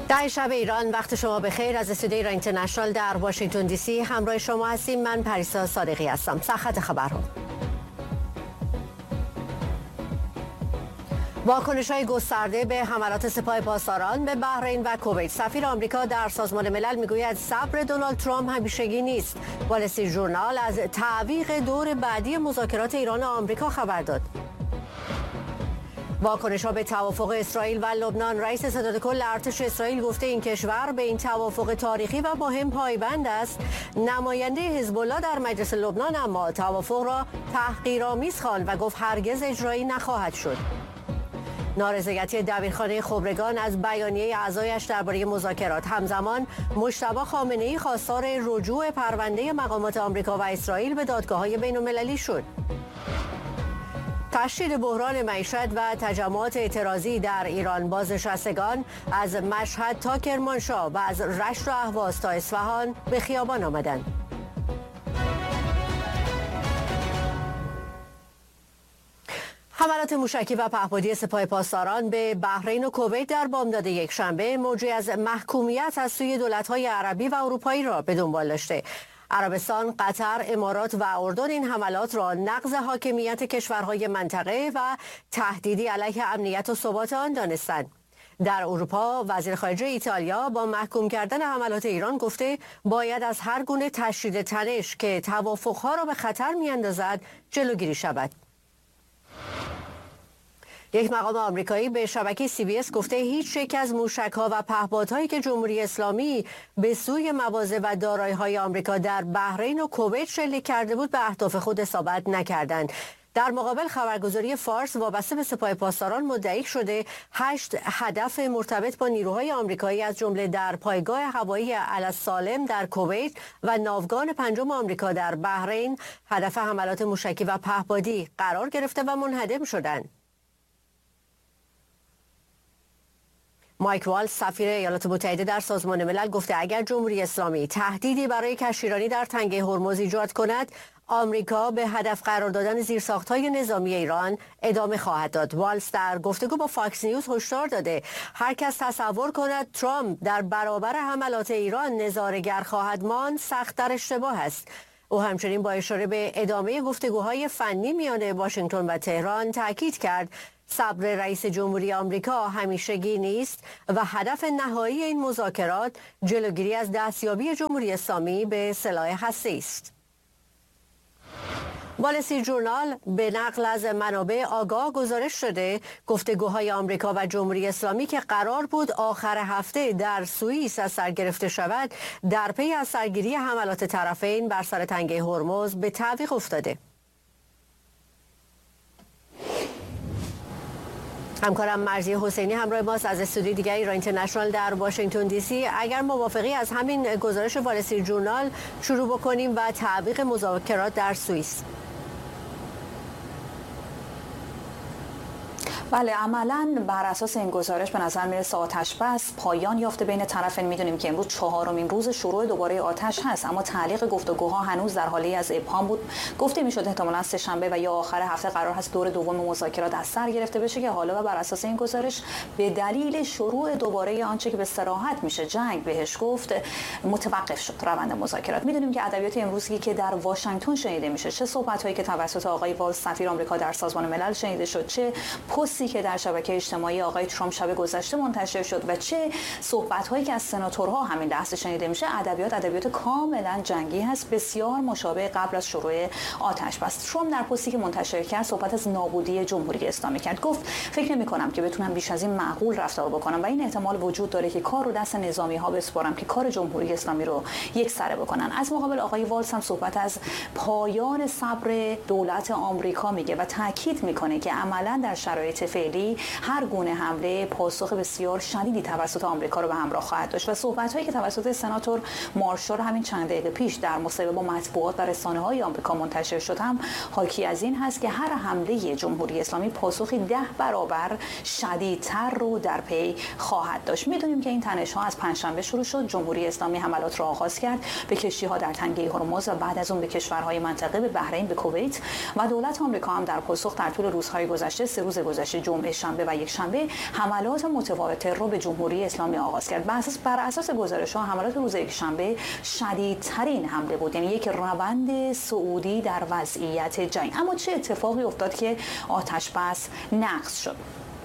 در شب ایران وقت شما بخیر. از استودیو ایران اینترنشنال در واشنگتن دی سی همراه شما هستیم. من پریسا صادقی هستم. سرخط خبرها: واکنش‌های گسترده به حملات سپاه پاسداران به بحرین و کویت. سفیر آمریکا در سازمان ملل میگوید صبر دونالد ترامپ همیشگی نیست. وال استریت ژورنال از تعویق دور بعدی مذاکرات ایران و آمریکا خبر داد. واکنش‌ها به توافق اسرائیل و لبنان. رئیس ستاد کل ارتش اسرائیل گفته این کشور به این توافق تاریخی و مهم پایبند است. نماینده حزب الله در مجلس لبنان اما توافق را تحقیرآمیز خواند و گفت هرگز اجرایی نخواهد شد. نارضایتی دبیرخانه خبرگان از بیانیه اعضایش درباره مذاکرات. همزمان مجتبی خامنه‌ای خواستار رجوع پرونده مقامات آمریکا و اسرائیل به دادگاه‌های بین‌المللی شد. تشدید بحران معیشت و تجمعات اعتراضی در ایران. بازنشستگان از مشهد تا کرمانشاه و از رشت و اهواز تا اصفهان به خیابان آمدند. حملات موشکی و پهپادی سپاه پاسداران به بحرین و کویت در بامداد یکشنبه موجی از محکومیت از سوی دولت‌های عربی و اروپایی را به دنبال داشته. عربستان، قطر، امارات و اردن این حملات را نقض حاکمیت کشورهای منطقه و تهدیدی علیه امنیت و ثبات آن دانستند. در اروپا وزیر خارجه ایتالیا با محکوم کردن حملات ایران گفته باید از هر گونه تشدید تنش که توافقها را به خطر می‌اندازد جلوگیری شود. یک مقام آمریکایی به شبکه CBS گفته هیچ یک از موشک‌ها و پهپادهایی که جمهوری اسلامی به سوی مواضع و دارایی‌های آمریکا در بحرین و کویت شلیک کرده بود به اهداف خود اصابت نکردند. در مقابل خبرگزاری فارس وابسته به سپاه پاسداران مدعی شده 8 هدف مرتبط با نیروهای آمریکایی از جمله در پایگاه هوایی السالم در کویت و ناوگان پنجم آمریکا در بحرین هدف حملات موشکی و پهپادی قرار گرفته و منهدم شدند. مایک والز سفیر ایالات متحده در سازمان ملل گفته اگر جمهوری اسلامی تهدیدی برای کشتیرانی در تنگه هرمز ایجاد کند، آمریکا به هدف قرار دادن زیرساخت‌های نظامی ایران ادامه خواهد داد. والز در گفتگو با فاکس نیوز هشدار داده هر کس تصور کند ترامپ در برابر حملات ایران نظاره‌گر خواهد ماند سخت در اشتباه است. او همچنین با اشاره به ادامه گفتگوهای فنی میان واشنگتن و تهران تاکید کرد صبر رئیس جمهوری آمریکا همیشگی نیست و هدف نهایی این مذاکرات جلوگیری از دستیابی جمهوری اسلامی به سلاح هسته‌ای است. وال استریت ژورنال به نقل از منابع آگاه گزارش شده گفتگوهای آمریکا و جمهوری اسلامی که قرار بود آخر هفته در سوئیس از سر گرفته شود در پی از سرگیری حملات طرفین بر سر تنگه هرمز به تعویق افتاده. همکارم مرضیه حسینی همراه ماست از استودیوی دیگری ایران اینترنشنال در واشنگتن دی سی. اگر موافقی از همین گزارش وال استریت ژورنال شروع بکنیم و تعویق مذاکرات در سوئیس. بله، عملاً بر اساس این گزارش به نظر میرسه آتش بس پایان یافته بین طرفین. میدونیم که امروز 4مین روز شروع دوباره آتش هست، اما تعلیق گفتگوها هنوز در حالی از ابهام بود. گفته میشد احتمالاً سه‌شنبه و یا آخر هفته قرار هست دور دوم مذاکرات از سر گرفته بشه که حالا بر اساس این گزارش به دلیل شروع دوباره آنچه که به صراحت میشه جنگ بهش گفت متوقف شد روند مذاکرات. میدونیم که ادبیات امروزی که در واشنگتن شنیده میشه، چه صحبت‌هایی که توسط آقای والز سفیر آمریکا در سازمان ملل شنیده شد، چه که در شبکه اجتماعی آقای ترامپ شب گذشته منتشر شد و چه صحبت‌هایی که از سناتورها همین لحظه شنیده میشه، ادبیات کاملا جنگی هست، بسیار مشابه قبل از شروع آتش بس. ترامپ در پستی که منتشر کرد صحبت از نابودی جمهوری اسلامی کرد. گفت فکر نمی‌کنم که بتونم بیش از این معقول رفتار بکنم و این احتمال وجود داره که کار رو دست نظامی‌ها بسپارم که کار جمهوری اسلامی رو یکسره بکنن. از مقابل آقای والز هم صحبت از پایان صبر دولت آمریکا میگه و تاکید میکنه که عملاً در شرایط فعلی هر گونه حمله پاسخ بسیار شدیدی توسط آمریکا رو به همراه خواهد داشت و صحبت‌هایی که توسط سناتور مارشال همین چند دقیقه پیش در مصاحبه با مطبوعات و رسانه‌های آمریکا منتشر شد هم حاکی از این هست که هر حمله جمهوری اسلامی پاسخی 10 برابر شدیدتر رو در پی خواهد داشت. می‌دونیم که این تنش‌ها از پنجشنبه شروع شد. جمهوری اسلامی حملات را آغاز کرد به کشتی‌ها در تنگه هرمز و بعد از اون به کشورهای منطقه، به بحرین، به کویت و دولت آمریکا هم در پاسخ در طول روزهای گذشته 3 روز گذشته جمعه، شنبه و یک شنبه حملات متواتر رو به جمهوری اسلامی آغاز کرد. بر اساس گزارش‌ها حملات روز یک شنبه شدیدترین حمله بود، یعنی یک روند صعودی در وضعیت جنگ. اما چه اتفاقی افتاد که آتش بس نقض شد؟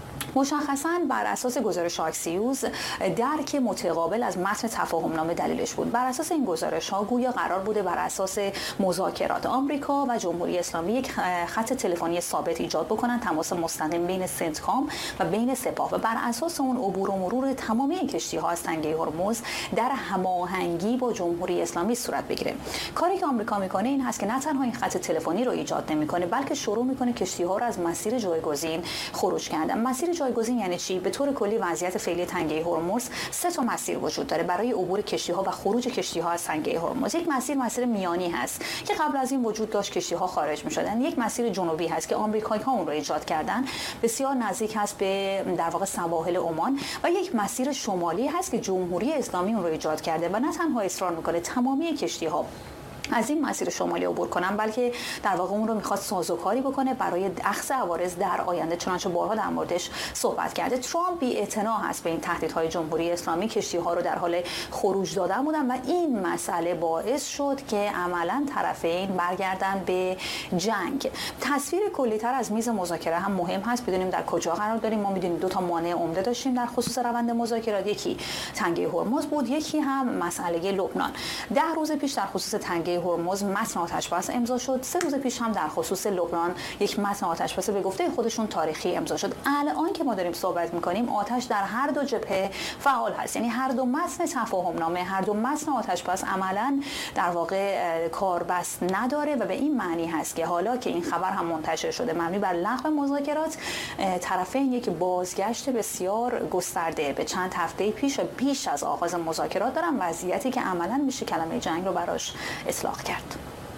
مشخصاً بر اساس گزارش آکسیوز درک متقابل از متن تفاهمنامه دلیلش بود. بر اساس این گزارش‌ها گویا قرار بوده بر اساس مذاکرات آمریکا و جمهوری اسلامی یک خط تلفنی ثابت ایجاد بکنن، تماس مستقیم بین سنتکام و بین سپاه، و بر اساس اون عبور و مرور تمامی کشتی‌ها از تنگه هرمز در هماهنگی با جمهوری اسلامی صورت بگیره. کاری که آمریکا میکنه این هست که نه تنها این خط تلفنی رو ایجاد نمیکنه، بلکه شروع میکنه کشتی‌ها رو از مسیر جایگزین خروج کردن. مسیر جایگزین یعنی چی؟ به طور کلی وضعیت فعلی تنگه هرمز 3 مسیر وجود داره برای عبور کشتی‌ها و خروج کشتی‌ها از تنگه هرمز. یک مسیر میانی هست که قبل از این وجود داشت، کشتی‌ها خارج می‌شدن. یک مسیر جنوبی هست که آمریکایی‌ها اون رو ایجاد کردن، بسیار نزدیک هست به در واقع سواحل عمان، و یک مسیر شمالی هست که جمهوری اسلامی اون رو ایجاد کرده و نه تنها اصرار می‌کنه تمامی کشتی‌ها از این مسیر شمالی عبور کنن، بلکه در واقع اون رو میخواد سازوکاری بکنه برای اخذ عوارض در آینده، چنانچه بارها در موردش صحبت کرده. ترامپ بی‌اعتنا هست به این تهدیدهای جمهوری اسلامی، کشتی‌ها رو در حال خروج دادن بودن و این مسئله باعث شد که عملاً طرفین برگردن به جنگ. تصویر کلی‌تر از میز مذاکره هم مهم هست، بدونیم در کجا قرار داریم. ما میدونیم 2 مانع عمده داشتیم در خصوص روند مذاکرات، یکی تنگه هرمز بود، یکی هم مسئله لبنان. 10 روز پیش در خصوص تنگه هرمز متن آتش‌بس امضا شد. 3 روز پیش هم در خصوص لبنان یک متن آتش‌بس به گفته خودشون تاریخی امضا شد. الان که ما داریم صحبت می‌کنیم آتش در هر دو جبهه فعال هست، یعنی هر دو متن تفاهمنامه، هر دو متن آتش‌بس عملاً در واقع کاربست نداره و به این معنی هست که حالا که این خبر هم منتشر شده مبنی بر لغو مذاکرات، طرفین یک بازگشت بسیار گسترده به چند هفته پیش از آغاز مذاکرات دارن، وضعیتی که عملاً میشه کلمه جنگ رو براش اطلاق کرد.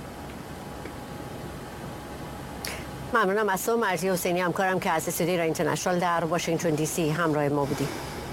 ممنونم از تو مرضی حسینی، همکارم که از استودیو ایران اینترنشنال در واشنگتن دی سی همراه ما بودیم.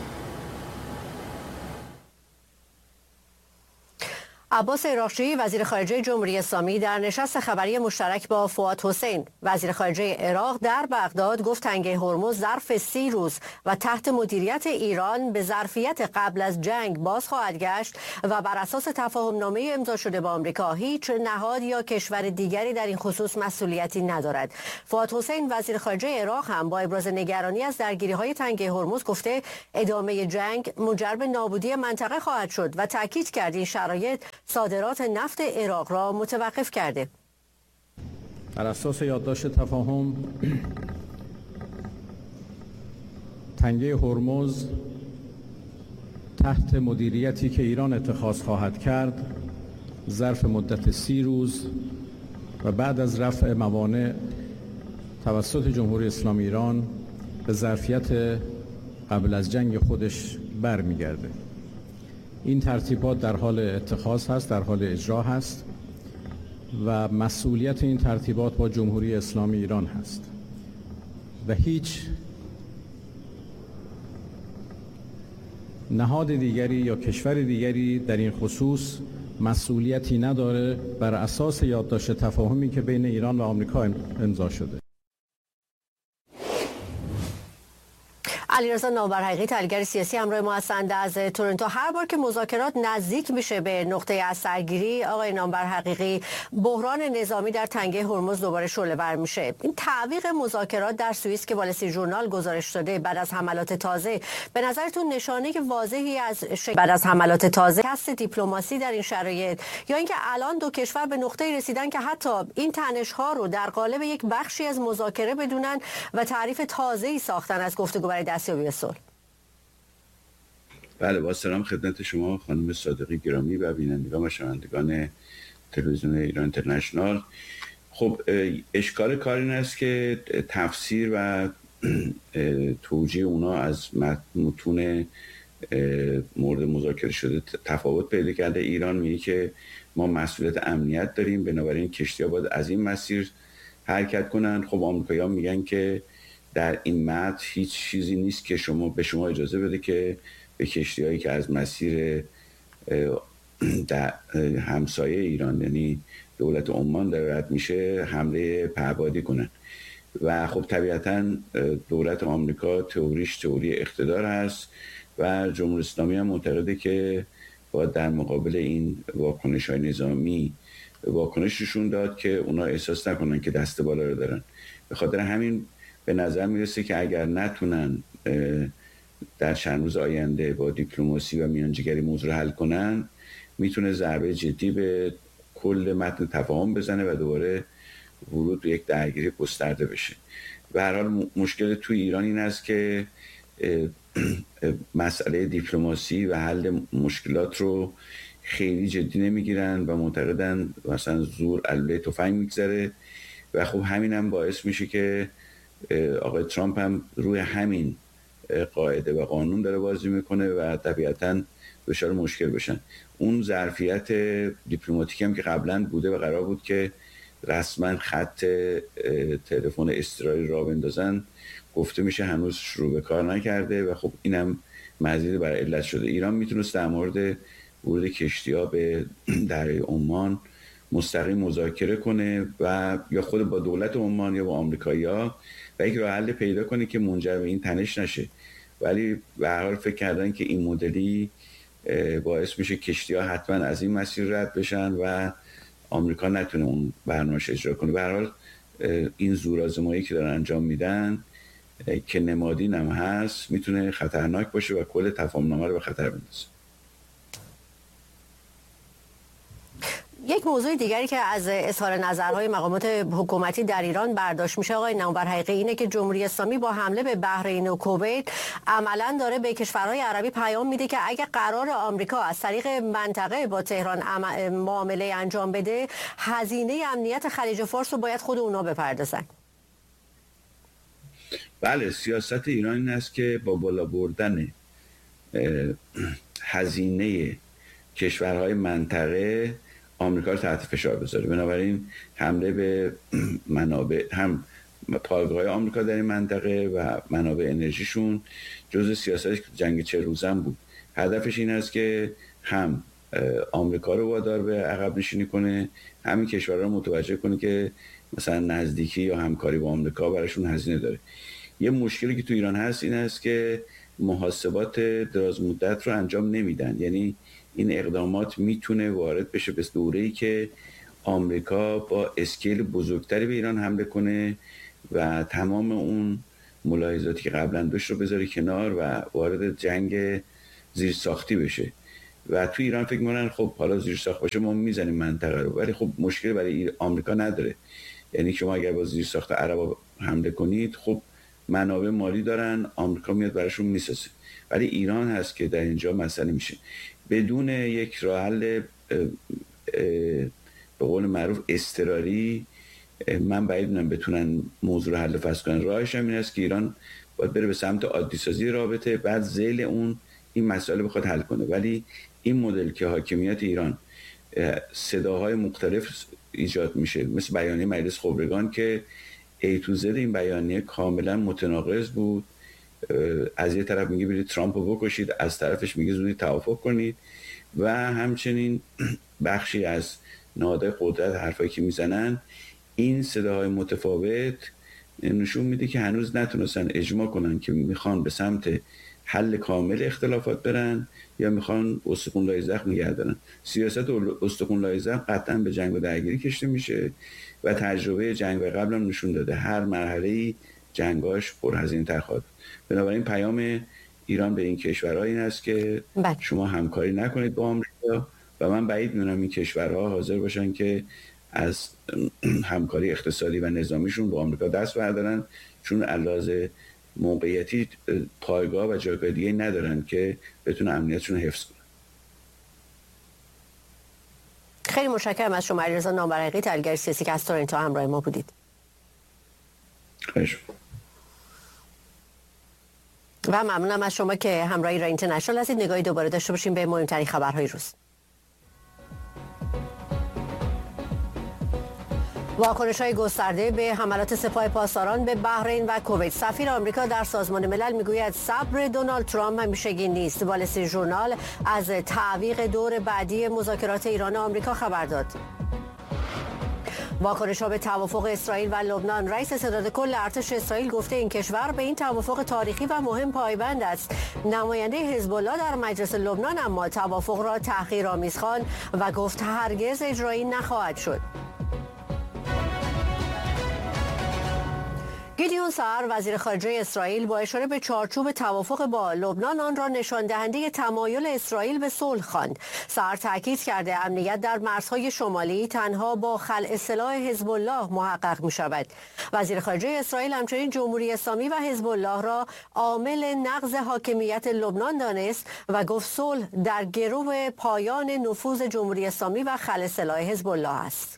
عباس عراقچی وزیر خارجه جمهوری اسلامی در نشست خبری مشترک با فؤاد حسین وزیر خارجه عراق در بغداد گفت تنگه هرمز ظرف 30 روز و تحت مدیریت ایران به ظرفیت قبل از جنگ باز خواهد گشت و بر اساس تفاهمنامه امضا شده با آمریکا هیچ نهاد یا کشور دیگری در این خصوص مسئولیتی ندارد. فؤاد حسین وزیر خارجه عراق هم با ابراز نگرانی از درگیری‌های تنگه هرمز گفته ادامه جنگ منجر به نابودی منطقه خواهد شد و تاکید کرد این شرایط صادرات نفت عراق را متوقف کرده. بر اساس یادداشت تفاهم تنگه هرمز تحت مدیریتی که ایران اتخاذ خواهد کرد ظرف مدت 30 روز و بعد از رفع موانع توسط جمهوری اسلامی ایران به ظرفیت قبل از جنگ خودش برمیگرده. این ترتیبات در حال اتخاذ هست، در حال اجرا هست و مسئولیت این ترتیبات با جمهوری اسلامی ایران هست و هیچ نهاد دیگری یا کشور دیگری در این خصوص مسئولیتی نداره بر اساس یادداشت تفاهمی که بین ایران و آمریکا امضا شده. علیرضا نامبرحقی تحلیلگر سیاسی همراه ما هستند از تورنتو. هر بار که مذاکرات نزدیک میشه به نقطه اثرگیری، آقای نامبرحقی، بحران نظامی در تنگه هرمز دوباره شعله‌ور میشه. این تعویق مذاکرات در سوئیس که والسی ژورنال گزارش داده بعد از حملات تازه، به نظرتون نشانه واضحی از بعد از حملات تازه کست دیپلماسی در این شرایط، یا اینکه الان دو کشور به نقطه‌ای رسیدن که حتی این تنش‌ها رو در قالب یک بخشی از مذاکره بدونن و تعریف تازه‌ای ساختن از گفتگو برای دستیابی به صلح؟ بله، با سلام خدمت شما خانم صادقی گرامی و بینندگان و شنوندگان تلویزیون ایران اینترنشنال. خب اشکال کار این است که تفسیر و توجیه اونا از متون مورد مذاکره شده تفاوت پیدا کرده. ایران میگه که ما مسئولیت امنیت داریم، بنابراین کشتی‌ها باید از این مسیر حرکت کنن. خب آمریکایی‌ها میگن که در این متن هیچ چیزی نیست که به شما اجازه بده که به کشتی‌هایی که از مسیر همسایه ایران یعنی دولت عمان داره رد میشه حمله پهپادی کنن. و خب طبیعتاً دولت آمریکا تئوریش تئوری اقتدار هست و جمهوری اسلامی هم معتقده که باید در مقابل این واکنش‌های نظامی واکنششون داد که اونا احساس نکنن که دست بالا رو دارن. به خاطر همین به نظر میرسه که اگر نتونن در چند روز آینده با دیپلماسی و میانجیگری موضوع رو حل کنن، میتونه ضربه جدی به کل متن تفاهم بزنه و دوباره ورود به یک درگیری گسترده بشه. به هر حال مشکل توی ایران این است که مسئله دیپلماسی و حل مشکلات رو خیلی جدی نمیگیرن و معتقدن مثلا زور علیه تفنگ میگذره و خب همین هم باعث میشه که آقای ترامپ هم روی همین قاعده و قانون داره بازی میکنه و طبیعتاً دچار مشکل بشن. اون ظرفیت دیپلماتیکی هم که قبلا بوده و قرار بود که رسما خط تلفن اضطراری راه بندازن، گفته میشه هنوز شروع به کار نکرده و خب اینم مزید برای علت شده. ایران میتونست در مورد ورود کشتی‌ها به دریای عمان مستقیم مذاکره کنه و یا خود با دولت عمان یا با آمریکایی‌ها و یک راه حل پیدا کنه که منجر به این تنش نشه، ولی به هر حال فکر کردن که این مدلی باعث میشه کشتی‌ها حتما از این مسیر رد بشن و آمریکا نتونه اون برنامه‌اش اجرا کنه. به هر حال این زورآزمایی که دارن انجام میدن که نمادین هم هست میتونه خطرناک باشه و کل تفاهم‌نامه رو به خطر بندازه. یک موضوع دیگری که از اظهار نظرهای مقامات حکومتی در ایران برداشت میشه آقای نامور حقیقی اینه که جمهوری اسلامی با حمله به بحرین و کویت عملاً داره به کشورهای عربی پیام میده که اگه قرار آمریکا از طریق منطقه با تهران معامله انجام بده، هزینه امنیت خلیج فارس رو باید خود اونا بپردازن. بله، سیاست ایران این است که با بالا بردن هزینه کشورهای منطقه آمریکا رو تحت فشار بذاره. بنابراین حمله به منابع هم پایگاه‌های آمریکا در این منطقه و منابع انرژیشون جزء سیاست جنگ 40 روزه بود. هدفش این است که هم آمریکا رو وادار به عقب نشینی کنه، همین کشورها رو متوجه کنه که مثلا نزدیکی یا همکاری با آمریکا براشون هزینه داره. یه مشکلی که تو ایران هست این است که محاسبات دراز مدت رو انجام نمیدن. یعنی این اقدامات میتونه وارد بشه به دوره‌ای که آمریکا با اسکیل بزرگتری به ایران حمله کنه و تمام اون ملاحظاتی که قبلا داشت رو بذاره کنار و وارد جنگ زیرساختی بشه. و تو ایران فکر می‌کنن خب حالا زیرساخت باشه ما میزنیم منطقه رو، ولی خب مشکل برای آمریکا نداره. یعنی شما اگر با زیرساخت عرب حمله کنید، خب منابع مالی دارن، آمریکا میاد براشون میسازه. ولی ایران هست که در اینجا مسئله میشه. بدون یک راه حل به قول معروف اضطراری من بعید میدونم بتونن موضوع رو حل فصل کنن. راهش هم این است که ایران باید بره به سمت عادی سازی رابطه، بعد ذیل اون این مسئله بخواد حل کنه. ولی این مدل که حاکمیت ایران صداهای مختلف ایجاد میشه، مثل بیانیه مجلس خبرگان که ای تو زد این بیانیه کاملا متناقض بود. از یه طرف میگه برید ترامپ رو بکشید، از طرفش میگه زودی توافق کنید و همچنین بخشی از نهادهای قدرت حرفایی که میزنن این صداهای متفاوت نشون میده که هنوز نتونستن اجماع کنن که میخوان به سمت حل کامل اختلافات برن یا میخوان استخوان لای زخم نگه دارن. سیاست استخوان لای زخم قطعا به جنگ و درگیری کشته میشه و تجربه جنگ قبل هم نشون داده هر مرحله‌ای جنگاش پرهزینه‌تر خواهد. بنابراین پیام ایران به این کشورها این است که شما همکاری نکنید با آمریکا و من بعید می‌دونم این کشورها حاضر باشن که از همکاری اقتصادی و نظامیشون با آمریکا دست بردارن، چون علاوه موقعیتی پایگاه و جایگاه دیگه ندارن که بتونه امنیتشون رو حفظ کنن. خیلی متشکرم از شما علیرضا نامور حقیقی، تحلیلگر سیاسی که از تورنتو همراه ما بودید. خیلی و ممنونم از شما که همراه ایران اینترنشنال هستید. نگاهی دوباره داشته باشیم به مهمترین خبرهای روز. واکنش‌های گسترده به حملات سپاه پاسداران به بحرین و کویت. سفیر آمریکا در سازمان ملل میگوید صبر دونالد ترامپ همیشگی نیست. وال استریت ژورنال از تعویق دور بعدی مذاکرات ایران و آمریکا خبر داد. واکنش‌ها به توافق اسرائیل و لبنان. رئیس ستاد کل ارتش اسرائیل گفته این کشور به این توافق تاریخی و مهم پایبند است. نماینده حزب الله در مجلس لبنان اما توافق را تحقیرآمیز خواند و گفت هرگز اجرایی نخواهد شد. گیدیون سار وزیر خارجه اسرائیل با اشاره به چارچوب توافق با لبنان آن را نشان دهنده تمایل اسرائیل به صلح خواند. سار تاکید کرده امنیت در مرزهای شمالی تنها با خلع سلاح حزب الله محقق می شود. وزیر خارجه اسرائیل همچنین جمهوری اسلامی و حزب الله را عامل نقض حاکمیت لبنان دانست و گفت صلح در گرو پایان نفوذ جمهوری اسلامی و خلع سلاح حزب الله است.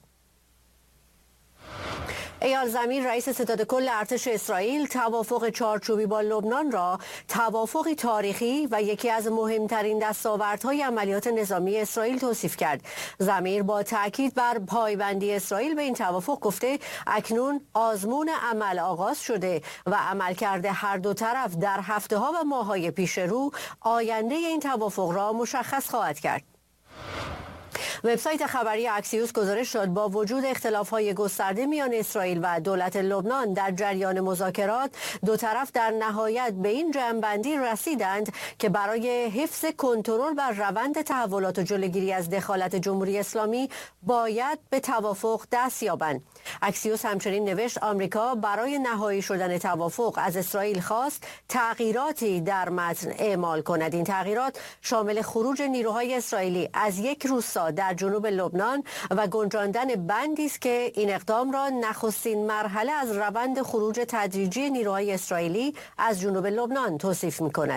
ایال زمین رئیس ستاد کل ارتش اسرائیل توافق چارچوبی با لبنان را توافقی تاریخی و یکی از مهمترین دستاوردهای عملیات نظامی اسرائیل توصیف کرد. زمیر با تاکید بر پایبندی اسرائیل به این توافق گفته اکنون آزمون عمل آغاز شده و عملکرد هر دو طرف در هفته‌ها و ماه‌های پیش رو آینده این توافق را مشخص خواهد کرد. وبسایت خبری اکسیوس گزارش داد با وجود اختلاف‌های گسترده میان اسرائیل و دولت لبنان در جریان مذاکرات دو طرف در نهایت به این جمع‌بندی رسیدند که برای حفظ کنترل بر روند تحولات و جلوگیری از دخالت جمهوری اسلامی باید به توافق دست یابند. اکسیوس همچنین نوشت آمریکا برای نهایی شدن توافق از اسرائیل خواست تغییراتی در متن اعمال کند. این تغییرات شامل خروج نیروهای اسرائیلی از یک روستا در جنوب لبنان و گنجاندن بندی است که این اقدام را نخستین مرحله از روند خروج تدریجی نیروهای اسرائیلی از جنوب لبنان توصیف می‌کند.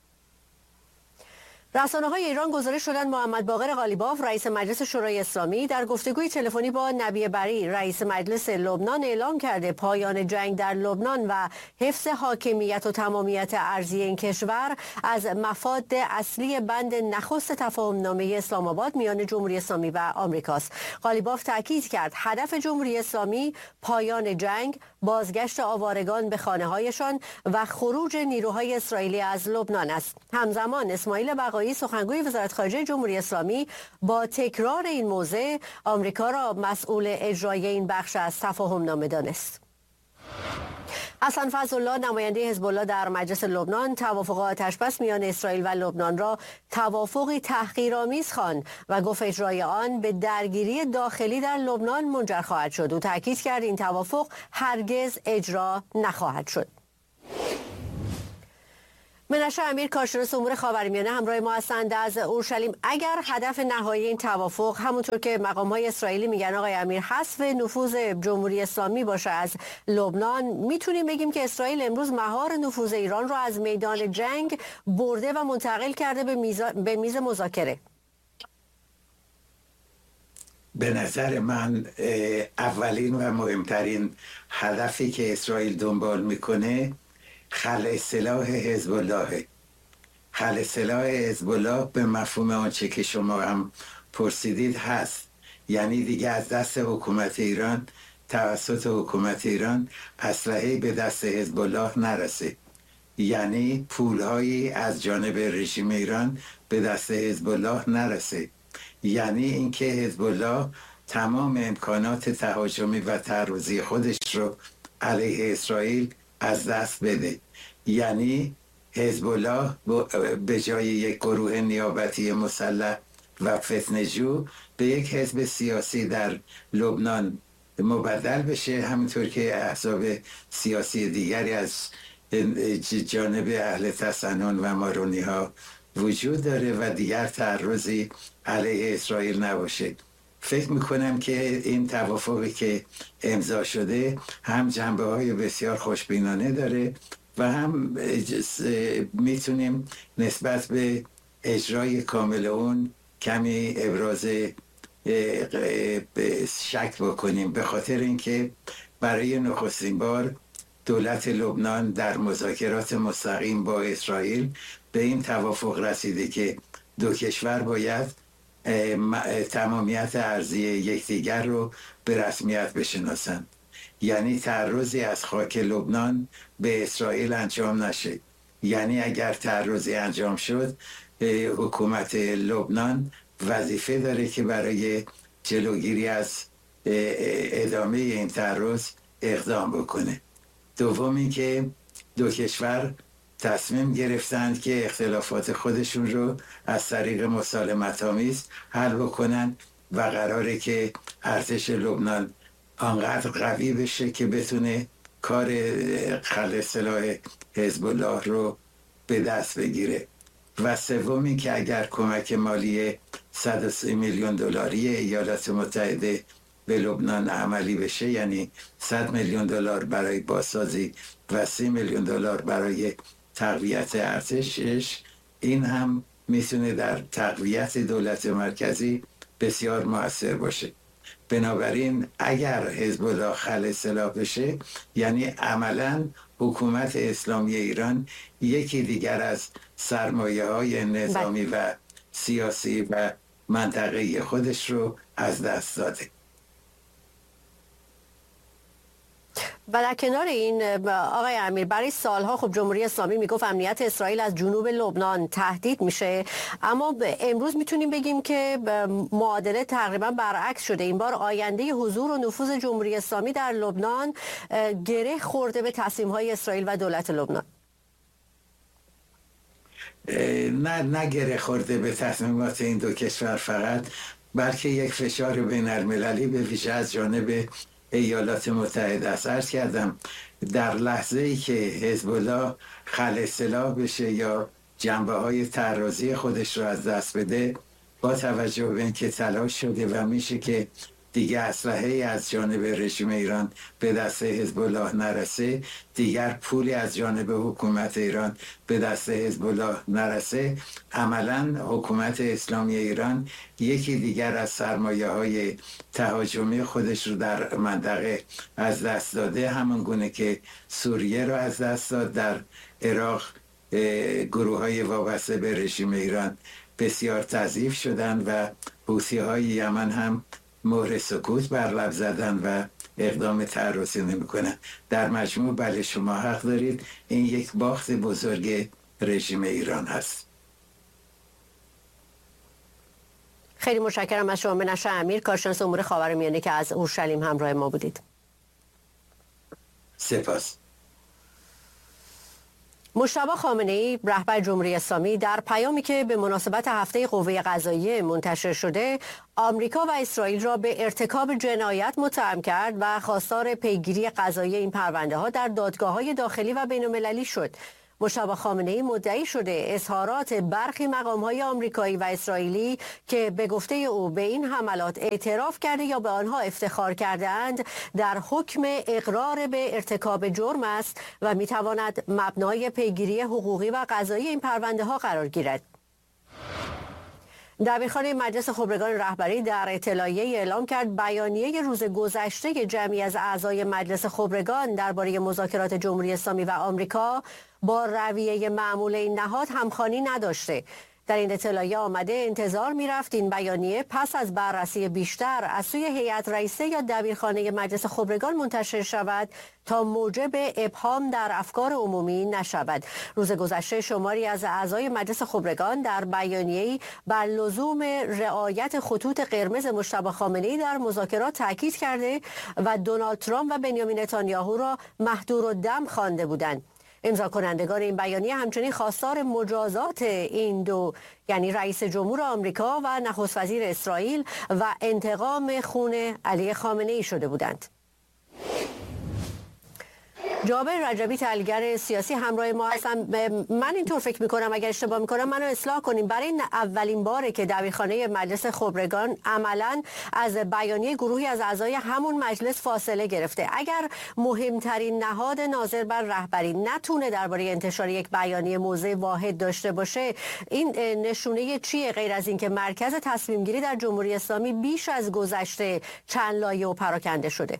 رسانه‌های ایران گزارش دادند محمد باقر قالیباف رئیس مجلس شورای اسلامی در گفتگوی تلفنی با نبی بری رئیس مجلس لبنان اعلام کرده پایان جنگ در لبنان و حفظ حاکمیت و تمامیت ارضی این کشور از مفاد اصلی بند نخست تفاهم‌نامه اسلام آباد میان جمهوری اسلامی و آمریکاست. قالیباف تاکید کرد هدف جمهوری اسلامی پایان جنگ، بازگشت آوارگان به خانه‌هایشان و خروج نیروهای اسرائیلی از لبنان است. همزمان اسماعیل بقایی سخنگوی وزارت خارجه جمهوری اسلامی با تکرار این موضع آمریکا را مسئول اجرای این بخش از تفاهم نامه دانست. حسن فضلالله نماینده حزب الله در مجلس لبنان توافق آتش‌بس میان اسرائیل و لبنان را توافقی تحقیرآمیز خواند و گفت اجرای آن به درگیری داخلی در لبنان منجر خواهد شد. او تاکید کرد این توافق هرگز اجرا نخواهد شد. منشه امیر کارشناس امور خاورمیانه همراه ما هستند از اورشلیم. اگر هدف نهایی این توافق همونطور که مقام‌های اسرائیلی میگن آقای امیر حذف نفوذ جمهوری اسلامی باشه از لبنان، میتونیم بگیم که اسرائیل امروز مهار نفوذ ایران رو از میدان جنگ برده و منتقل کرده به میز مذاکره؟ به نظر من اولین و مهمترین هدفی که اسرائیل دنبال میکنه خلع سلاح حزب الله. خلع سلاح حزب الله به مفهوم آنچه که شما هم پرسیدید هست، یعنی دیگه از دست حکومت ایران توسط حکومت ایران اسلحه به دست حزب الله نرسه، یعنی پولهایی از جانب رژیم ایران به دست حزب الله نرسه، یعنی اینکه حزب الله تمام امکانات تهاجمی و تعرضی خودش رو علیه اسرائیل از دست بده، یعنی حزب الله به جای یک گروه نیابتی مسلح و فتنه‌جو به یک حزب سیاسی در لبنان مبدل بشه، همینطور که احزاب سیاسی دیگری از جانب اهل تسنن و مارونی ها وجود داره و دیگر تعرضی علیه اسرائیل نباشه. فکر میکنم که این توافقی که امضا شده هم جنبه های بسیار خوشبینانه داره و هم میتونیم نسبت به اجرای کامل اون کمی ابراز شک بکنیم، به خاطر اینکه برای نخستین بار دولت لبنان در مذاکرات مستقیم با اسرائیل به این توافق رسیده که دو کشور باید تمامیت ارضی یکدیگر رو به رسمیت بشناسند، یعنی تعرضی از خاک لبنان به اسرائیل انجام نشه. یعنی اگر تعرضی انجام شد، حکومت لبنان وظیفه داره که برای جلوگیری از ادامه این تعرض اقدام بکنه. دومی که دو کشور تصمیم گرفتند که اختلافات خودشون رو از طریق مسالمت‌آمیز حل بکنن و قراره که ارتش لبنان آنقدر قوی بشه که بتونه کار خلع سلاح حزب الله رو به دست بگیره. و سومی که اگر کمک مالی 130 میلیون دلاری ایالات متحده به لبنان عملی بشه، یعنی 100 میلیون دلار برای بازسازی و 30 میلیون دلار برای تقویت ارتشش، این هم میتونه در تقویت دولت مرکزی بسیار مؤثر باشه. بنابراین اگر حزب الله خلع سلاح بشه، یعنی عملاً حکومت اسلامی ایران یکی دیگر از سرمایه‌های نظامی و سیاسی و منطقه‌ای خودش رو از دست داده. و در کنار این آقای امیر، برای سالها خب جمهوری اسلامی میگفت امنیت اسرائیل از جنوب لبنان تهدید میشه، اما امروز میتونیم بگیم که معادله تقریبا برعکس شده. این بار آینده حضور و نفوذ جمهوری اسلامی در لبنان گره خورده به تصمیم‌های اسرائیل و دولت لبنان. نه گره خورده به تصمیمات این دو کشور فقط، بلکه یک فشار بین المللی به ویژه از جانب ایالات متحده است. عرض کردم در لحظه ای که حزب الله خلع سلاح بشه یا جنبه های تعرضی خودش رو از دست بده، با توجه به اینکه تلاش شده و میشه که دیگه اسلحه‌ای از جانب رژیم ایران به دست حزب الله نرسه، دیگر پولی از جانب حکومت ایران به دست حزب الله نرسه، عملاً حکومت اسلامی ایران یکی دیگر از سرمایه‌های تهاجمی خودش رو در منطقه از دست داده، همون گونه که سوریه رو از دست داد. در عراق گروه‌های وابسته به رژیم ایران بسیار تضعیف شدن و حوثی‌های یمن هم مهر سکوت بر لب زدن و اقدام تعرضی نمی‌کنن. در مجموع بله شما حق دارید، این یک باخت بزرگ رژیم ایران هست. خیلی متشکرم از شما منشه امیر، کارشناس امور خاورمیانه که از اورشلیم همراه ما بودید. سپاس. مجتبی خامنه‌ای رهبر جمهوری اسلامی در پیامی که به مناسبت هفته قوه قضاییه منتشر شده، آمریکا و اسرائیل را به ارتکاب جنایت متهم کرد و خواستار پیگیری قضایی این پرونده‌ها در دادگاه‌های داخلی و بین‌المللی شد. مجتبی خامنه‌ای مدعی شده اظهارات برخی مقام‌های آمریکایی و اسرائیلی که به گفته او به این حملات اعتراف کرده یا به آنها افتخار کرده‌اند در حکم اقرار به ارتکاب جرم است و می‌تواند مبنای پیگیری حقوقی و قضایی این پرونده‌ها قرار گیرد. دبیرخانه مجلس خبرگان رهبری در اطلاعیه اعلام کرد بیانیه روز گذشته جمعی از اعضای مجلس خبرگان درباره مذاکرات جمهوری اسلامی و آمریکا با رویه معمول این نهاد همخوانی نداشته. در این اطلاعیه آمده انتظار می‌رفت این بیانیه پس از بررسی بیشتر از سوی هیئت رئیسه یا دبیرخانه مجلس خبرگان منتشر شود تا موجب ابهام در افکار عمومی نشود. روز گذشته شماری از اعضای مجلس خبرگان در بیانیه‌ای بر لزوم رعایت خطوط قرمز مجتبی خامنه‌ای در مذاکرات تاکید کرده و دونالد ترامپ و بنیامین نتانیاهو را مهدورالدم خوانده بودند. امضا کنندگان این بیانیه همچنین خواستار مجازات این دو، یعنی رئیس جمهور آمریکا و نخست وزیر اسرائیل و انتقام خون علی خامنه‌ای شده بودند. جابر رجبی، تحلیلگر سیاسی، همراه ما هستم. من اینطور فکر میکنم، اگر اشتباه میکنم منو اصلاح کنیم، برای این اولین باره که دبیرخانه مجلس خبرگان عملاً از بیانیه گروهی از اعضای همون مجلس فاصله گرفته. اگر مهمترین نهاد ناظر بر رهبری نتونه درباره انتشار یک بیانیه موضع واحد داشته باشه، این نشونه چیه غیر از اینکه مرکز تصمیم گیری در جمهوری اسلامی بیش از گذشته چند لایه و پراکنده شده؟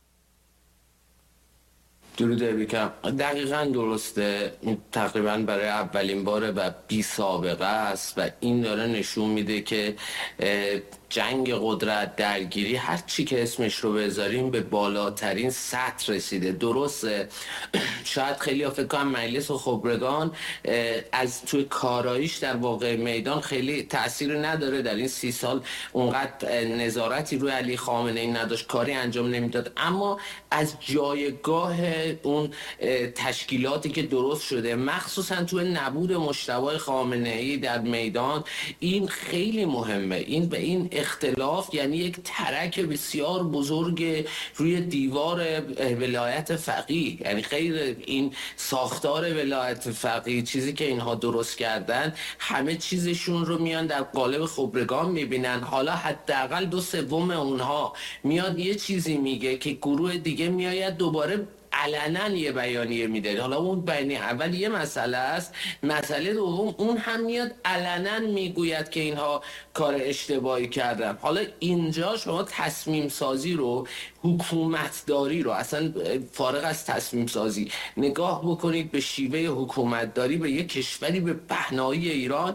درود بیکم. دقیقاً درسته. این تقریباً برای اولین باره و بی سابقه است و این داره نشون میده که جنگ قدرت، درگیری، هر چی که اسمش رو بذاریم به بالاترین سطح رسیده. درسته شاید خیلی فکر کنم مجلس خبرگان از توی کاراییش در واقع میدان خیلی تأثیر نداره، در این 30 سال اونقدر نظارتی روی علی خامنه‌ای نداشت، کاری انجام نمیداد، اما از جایگاه اون تشکیلاتی که درست شده مخصوصا توی نبود مجتبی خامنه‌ای در میدان، این خیلی مهمه. این به این اختلاف یعنی یک ترک بسیار بزرگ روی دیوار ولایت فقیه، یعنی غیر این ساختار ولایت فقیه چیزی که اینها درست کردن همه چیزشون رو میان در قالب خبرگان میبینن. حالا حداقل 2/3 اونها میاد یه چیزی میگه که گروه دیگه میآید دوباره علنا یه بیانیه میده. حالا اون بیانیه اول یه مسئله است، مسئله دوم اون هم میاد علنا میگوید که اینها کار اشتباهی کردن. حالا اینجا شما تصمیم سازی رو، حکومتداری رو، اصلا فارغ از تصمیم سازی نگاه بکنید به شیوه حکومتداری به یک کشوری به پهنایی ایران،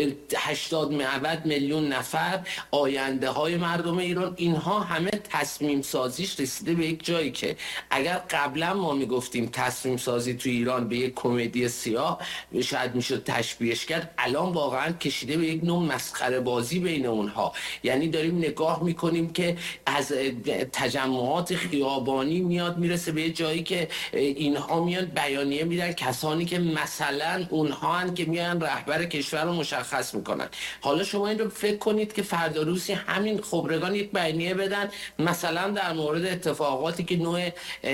80 میلیون نفر، آینده های مردم ایران، اینها همه تصمیم سازیش رسیده به یک جایی که اگر قبلا ما میگفتیم تصمیم سازی تو ایران به یک کمدی سیاه شاید میشد تشبیهش کرد، الان واقعا کشیده به یک نوع مسخره بازی بین اونها. یعنی داریم نگاه میکنیم که از تجمعات خیابانی میاد میرسه به جایی که اینها میان بیانیه میدن، کسانی که مثلا اونها هن که میان رهبر کشور رو مشخص میکنن. حالا شما این رو فکر کنید که فردا روزی همین خبرگان یک بیانیه بدن مثلا در مورد اتفاقاتی که نوع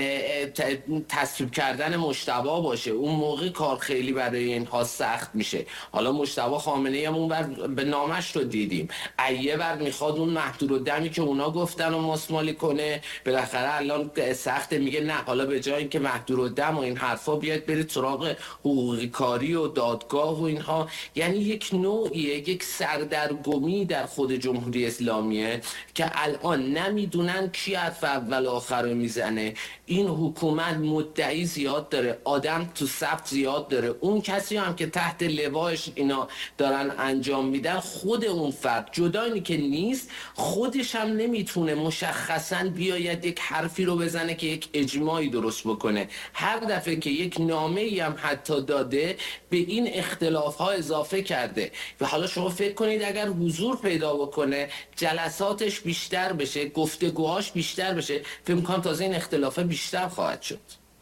تصویب کردن مجتبی باشه، اون موقع کار خیلی برای اینها سخت میشه. حالا مجتبی خامنه‌ای هم اون بر به نامش رو دیدیم، ایه بر میخواد اون محدودالدمی که اونا گفتن و ماسمالی کنه، بالاخره الان سخت میگه نه، حالا به جای اینکه محدودالدم و این حرفا بیاد برید سراغ حقوقی کاری و دادگاه و اینها. یعنی یک نوعیه، یک سردرگمی در خود جمهوری اسلامیه که الان نمیدونن کی حرف اول آخر رو میزنه. این حکومت مدعی زیاد داره، آدم تو صف زیاد داره، اون کسی هم که تحت لواش اینا دارن انجام میدن خود اون فرد جدا اینی که نیست، خودش هم نمیتونه مشخصا بیاید یک حرفی رو بزنه که یک اجماعی درست بکنه. هر دفعه که یک نامه‌ای هم حتی داده به این اختلاف ها اضافه کرده. و حالا شما فکر کنید اگر حضور پیدا بکنه، جلساتش بیشتر بشه، گفتگوهاش بیشتر بشه، فکر می‌کنم تازه این اختلاف بیشتر خواهد شد.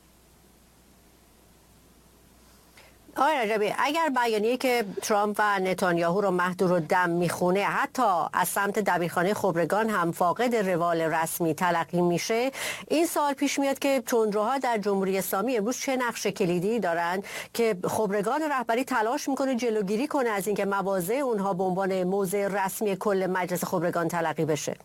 آقای رجبی، اگر بیانیه‌ای که ترامپ و نتانیاهو رو محدودالدم میخونه حتی از سمت دبیرخانه خبرگان هم فاقد روال رسمی تلقی میشه، این سوال پیش میاد که تندروها در جمهوری اسلامی امروز چه نقش کلیدی دارن که خبرگان رهبری تلاش میکنه جلوگیری کنه از اینکه مواضع اونها به عنوان موضع رسمی کل مجلس خبرگان تلقی بشه؟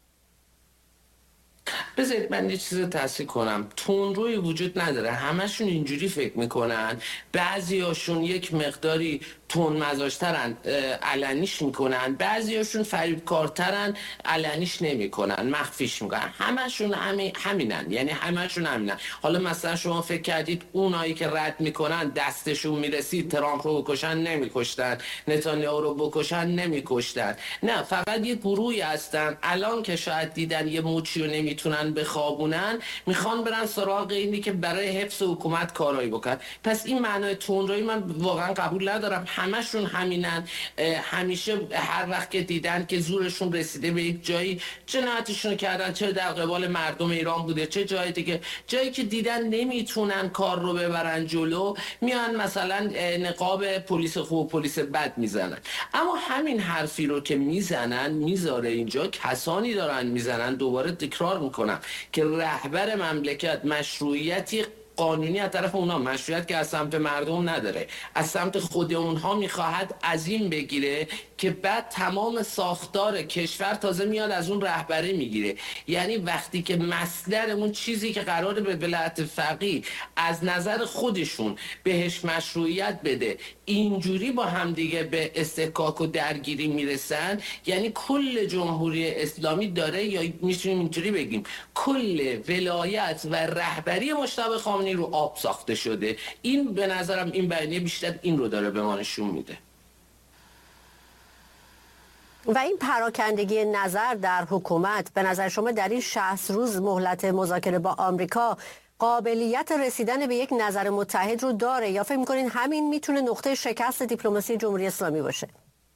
بذارید من یه چیز تصحیح کنم، تندروی وجود نداره، همشون اینجوری فکر میکنن، بعضیاشون یک مقداری تون مزاجترن علنیش میکنن، بعضیاشون فریبکارترن علنیش نمیکنن، مخفیش میکنن، همشون همینن، یعنی همشون همینن. حالا مثلا شما فکر کردید اونایی که رد میکنن دستشون میرسید ترامپ رو بکشن نمیکشتن، نتانیاهو رو بکشن نمیکشتن، نه، فقط یه گروهی هستن الان که شاید دیدن یه موچی رو نمیتونن بخوابونن، میخوان برن سراغ اینی که برای حفظ حکومت کارایی بکنن. پس این معنای تندرویی من واقعا قبول ندارم. همشون همینن، همیشه هر وقت که دیدن که زورشون رسیده به یک جایی جنایتشون کردن، چه در قبال مردم ایران بوده چه جای دیگه، جایی که دیدن نمیتونن کار رو ببرن جلو میان مثلا نقاب پلیس خوب پلیس بد میزنن. اما همین حرفی رو که میزنن میذاره اینجا کسانی دارن میزنن، دوباره تکرار میکنم، که رهبر مملکت مشروعیتی قانونی از طرف اونها، مشروعیت که از سمت مردم نداره، از سمت خود اونها میخواهد عظیم بگیره که بعد تمام ساختار کشور تازه میاد از اون رهبری میگیره. یعنی وقتی که مصدر اون چیزی که قراره به ولایت فقیه از نظر خودشون بهش مشروعیت بده اینجوری با همدیگه به استحقاق و درگیری میرسن، یعنی کل جمهوری اسلامی داره، یا میتونیم اینجوری بگیم کل ولایت و رهبری مجتبی خامنه‌ای رو آب ساخته شده. این به نظرم این بیانیه بیشتر این رو داره به ما نشون میده. و این پراکندگی نظر در حکومت به نظر شما در این 60 روز مهلت مذاکره با آمریکا قابلیت رسیدن به یک نظر متحد رو داره یا فکر می‌کنین همین میتونه نقطه شکست دیپلماسی جمهوری اسلامی باشه؟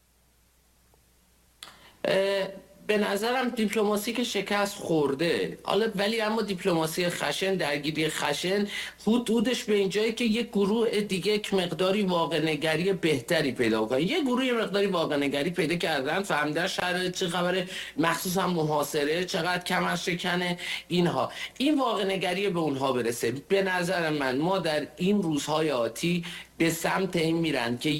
به نظرم دیپلماسی که شکست خورده، حالا ولی اما دیپلماسی خشن، درگیری خشن حدودش به اینجایی که یک گروه دیگه یک مقداری واقع نگری بهتری پیدا کنه. یک گروه یک مقداری واقع نگری پیدا کردن، فهمیدن شرایط چه خبره، مخصوصا محاصره چقدر کمر شکنه اینها، این واقع نگری به اونها برسه. به نظر من ما در این روزهای آتی به سمت این میرن که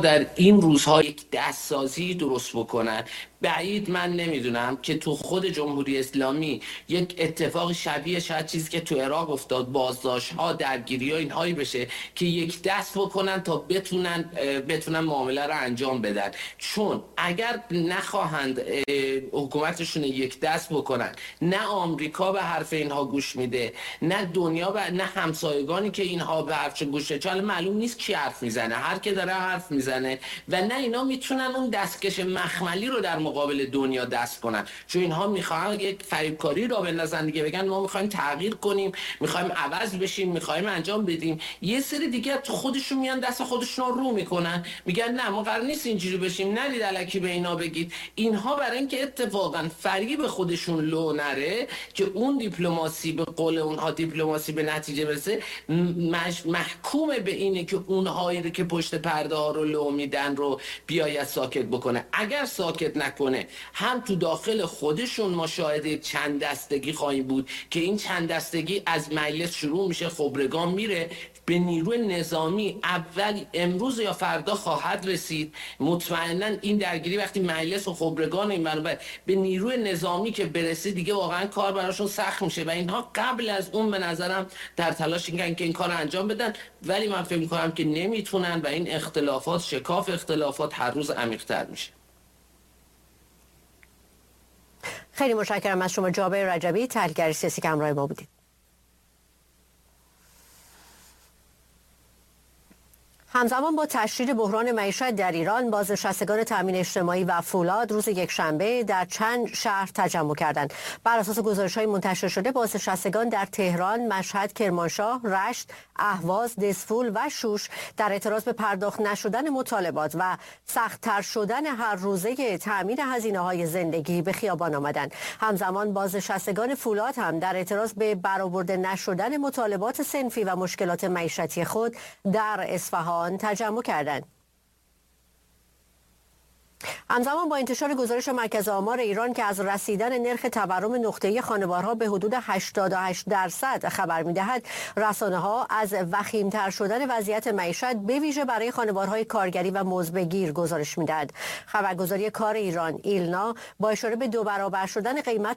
یک دستسازی درست بکنن. بعید من نمیدونم که تو خود جمهوری اسلامی یک اتفاق شبیه شاید چیزی که تو عراق افتاد، بازداشت ها، درگیری ها، اینهایی بشه که یک دست بکنن تا بتونن معامله رو انجام بدن. چون اگر نخواهند حکومتشون یک دست بکنن، نه آمریکا به حرف اینها گوش میده، نه دنیا نه همسایگانی که اینها به حرفش گوش میده، چون معلوم نیست کی حرف میزنه، هر که داره حرف میزنه، و نه اینا میتونن اون دستکش مخملی رو در مقابل دنیا دست کنن، چون اینها میخوان یک فریبکاری را بندازن دیگه، بگن ما میخوایم تغییر کنیم، میخوایم عوض بشیم، میخوایم انجام بدیم. یه سری دیگه تو خودشون میان دست خودشون رو میکنن، میگن نه ما قرار نیست اینجوری بشیم، نرید الکی به اینا بگید. اینها برای اینکه اتفاقا فریب خودشون لو نره که اون دیپلماسی به قول اونها دیپلماسی به نتیجه برسه، محکوم به اینه که اونهایی که پشت پرده ها رو لو میدن رو بیاید ساکت بکنه. اگر ساکت نکنه، هم تو داخل خودشون ما شاهد چند دستگی خواهیم بود که این چند دستگی از مجلس شروع میشه، خبرگان میره به نیروی نظامی، اول امروز یا فردا خواهد رسید. مطمئنا این درگیری وقتی مجلس و خبرگان این برابر به نیروی نظامی که برسه دیگه واقعا کار براشون سخت میشه و اینها قبل از اون به نظرم در تلاش اینن که این کار انجام بدن، ولی من فکر میکنم که نمیتونن و این اختلافات، شکاف اختلافات هر روز عمیق‌تر میشه. خیلی متشکرم از شما جابر رجبی، تحلیلگر سیاسی که همراه ما بودید. همزمان با تشدید بحران معیشت در ایران، بازنشستگان تامین اجتماعی و فولاد روز یکشنبه در چند شهر تجمع کردند. بر اساس گزارش‌های منتشر شده، بازنشستگان در تهران، مشهد، کرمانشاه، رشت، اهواز، دسفول و شوش در اعتراض به پرداخت نشدن مطالبات و سخت‌تر شدن هر روزه تامین هزینه‌های زندگی به خیابان آمدند. همزمان بازنشستگان فولاد هم در اعتراض به برآورده نشدن مطالبات صنفی و مشکلات معیشتی خود در اصفهان تجمع کردند. همزمان با انتشار گزارش مرکز آمار ایران که از رسیدن نرخ تورم نقطه‌ای خانوارها به حدود 88% خبر می‌دهد، رسانه‌ها از وخیم‌تر شدن وضعیت معیشت به ویژه برای خانوارهای کارگری و مزدگیر گزارش می‌دهد. خبرگزاری کار ایران ایلنا با اشاره به 2 برابر شدن قیمت